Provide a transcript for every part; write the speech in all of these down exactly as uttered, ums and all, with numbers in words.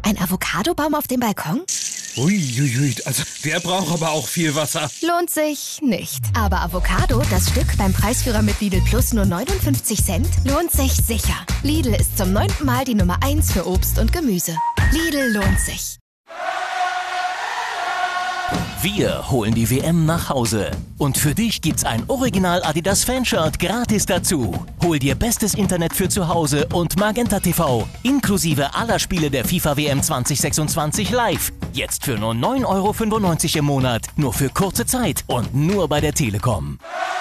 Ein Avocadobaum auf dem Balkon? Uiuiui, also der braucht aber auch viel Wasser. Lohnt sich nicht. Aber Avocado, das Stück beim Preisführer mit Lidl Plus nur neunundfünfzig Cent, lohnt sich sicher. Lidl ist zum neunten Mal die Nummer eins für Obst und Gemüse. Lidl lohnt sich. Wir holen die W M nach Hause. Und für dich gibt's ein Original Adidas Fanshirt gratis dazu. Hol dir bestes Internet für zu Hause und Magenta T V. Inklusive aller Spiele der FIFA W M zwanzig sechsundzwanzig live. Jetzt für nur neun Euro fünfundneunzig im Monat. Nur für kurze Zeit und nur bei der Telekom.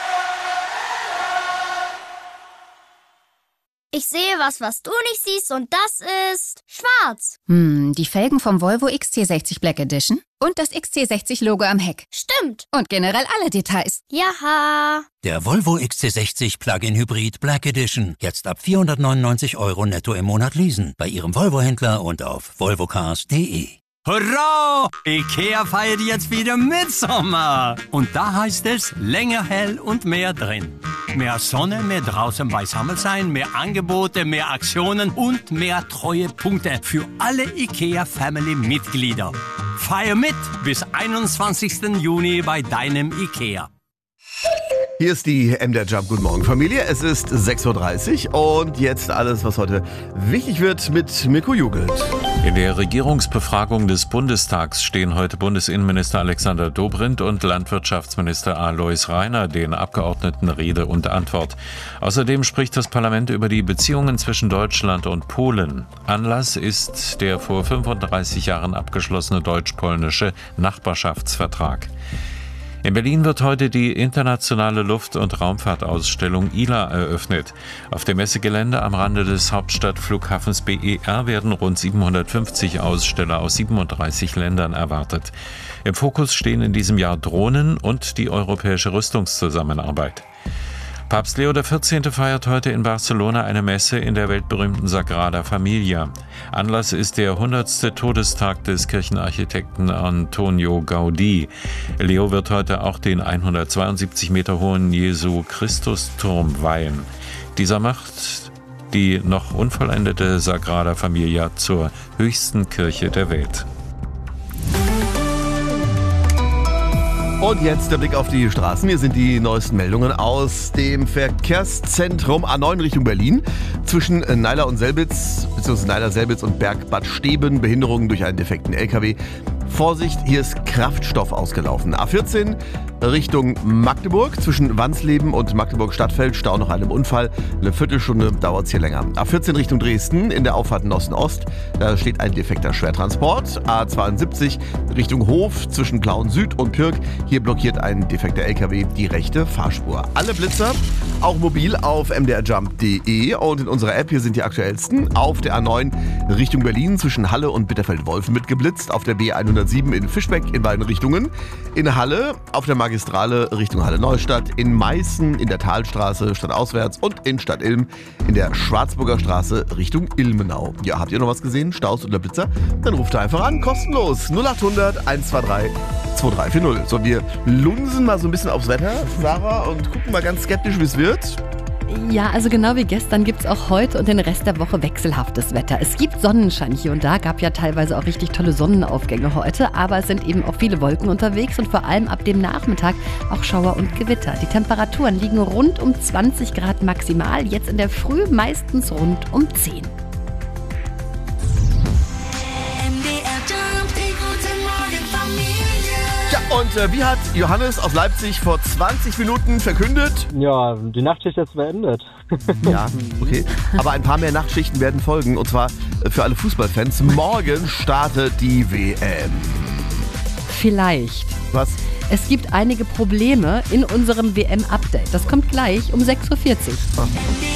Ich sehe was, was du nicht siehst, und das ist schwarz. Hm, die Felgen vom Volvo X C sechzig Black Edition und das X C sechzig Logo am Heck. Stimmt. Und generell alle Details. Jaha. Der Volvo X C sechzig Plug-in Hybrid Black Edition. Jetzt ab vierhundertneunundneunzig Euro netto im Monat leasen. Bei Ihrem Volvo-Händler und auf volvocars punkt de. Hurra! IKEA feiert jetzt wieder Mitsommer. Und da heißt es länger hell und mehr drin. Mehr Sonne, mehr draußen beisammen sein, mehr Angebote, mehr Aktionen und mehr Treuepunkte für alle IKEA-Family-Mitglieder. Feier mit bis einundzwanzigsten Juni bei deinem IKEA. Hier ist die M D R Jump. Guten Morgen, Familie. Es ist sechs Uhr dreißig und jetzt alles, was heute wichtig wird mit Mirko Jugelt. In der Regierungsbefragung des Bundestags stehen heute Bundesinnenminister Alexander Dobrindt und Landwirtschaftsminister Alois Rainer den Abgeordneten Rede und Antwort. Außerdem spricht das Parlament über die Beziehungen zwischen Deutschland und Polen. Anlass ist der vor fünfunddreißig Jahren abgeschlossene deutsch-polnische Nachbarschaftsvertrag. In Berlin wird heute die internationale Luft- und Raumfahrtausstellung I L A eröffnet. Auf dem Messegelände am Rande des Hauptstadtflughafens B E R werden rund siebenhundertfünfzig Aussteller aus siebenunddreißig Ländern erwartet. Im Fokus stehen in diesem Jahr Drohnen und die europäische Rüstungszusammenarbeit. Papst Leo der vierzehnte feiert heute in Barcelona eine Messe in der weltberühmten Sagrada Familia. Anlass ist der hundertste Todestag des Kirchenarchitekten Antonio Gaudí. Leo wird heute auch den hundertzweiundsiebzig Meter hohen Jesu-Christus-Turm weihen. Dieser macht die noch unvollendete Sagrada Familia zur höchsten Kirche der Welt. Und jetzt der Blick auf die Straßen. Hier sind die neuesten Meldungen aus dem Verkehrszentrum A neun Richtung Berlin. Zwischen Neiler und Selbitz, beziehungsweise Neiler, Selbitz und Bergbad Steben, Behinderungen durch einen defekten L K W. Vorsicht, hier ist Kraftstoff ausgelaufen. A vierzehn Richtung Magdeburg. Zwischen Wansleben und Magdeburg-Stadtfeld Stau nach einem Unfall. Eine Viertelstunde dauert es hier länger. A vierzehn Richtung Dresden in der Auffahrt Nossen-Ost. Da steht ein defekter Schwertransport. A zweiundsiebzig Richtung Hof zwischen Plauen Süd und Pirk. Hier blockiert ein defekter L K W die rechte Fahrspur. Alle Blitzer, auch mobil auf m d r jump punkt de und in unserer App, hier sind die aktuellsten. Auf der A neun Richtung Berlin zwischen Halle und Bitterfeld-Wolfen mit geblitzt. Auf der B hundertsieben in Fischbeck in beiden Richtungen. In Halle, auf der Magistrale Richtung Halle-Neustadt. In Meißen in der Talstraße stadtauswärts und in Stadt-Ilm in der Schwarzburger Straße Richtung Ilmenau. Ja, habt ihr noch was gesehen? Staus oder Blitzer? Dann ruft einfach an, kostenlos. null achthundert eins zwei drei zwei drei vier null. So, wir lunsen mal so ein bisschen aufs Wetter, Sarah, und gucken mal ganz skeptisch, wie es wird. Ja, also genau wie gestern gibt es auch heute und den Rest der Woche wechselhaftes Wetter. Es gibt Sonnenschein hier und da, gab ja teilweise auch richtig tolle Sonnenaufgänge heute, aber es sind eben auch viele Wolken unterwegs und vor allem ab dem Nachmittag auch Schauer und Gewitter. Die Temperaturen liegen rund um zwanzig Grad maximal, jetzt in der Früh meistens rund um zehn. Ja, und äh, wie hat Johannes aus Leipzig vor zwanzig Minuten verkündet? Ja, die Nachtschicht ist beendet. Ja, okay. Aber ein paar mehr Nachtschichten werden folgen, und zwar für alle Fußballfans. Morgen startet die W M. Vielleicht. Was? Es gibt einige Probleme in unserem W M-Update. Das kommt gleich um sechs Uhr vierzig. Ach.